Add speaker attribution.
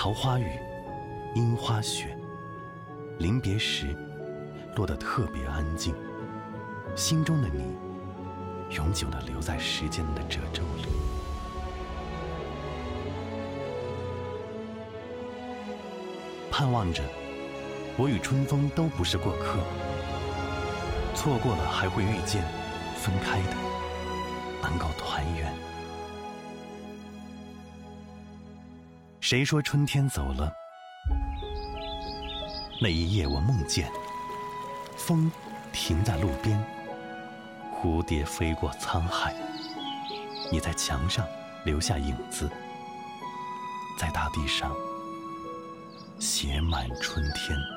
Speaker 1: 桃花雨、樱花雪，临别时落得特别安静，心中的你永久地留在时间的褶皱里。盼望着我与春风都不是过客，错过了还会遇见，分开的能够团圆。谁说春天走了？那一夜我梦见风停在路边，蝴蝶飞过沧海，你在墙上留下影子，在大地上写满春天。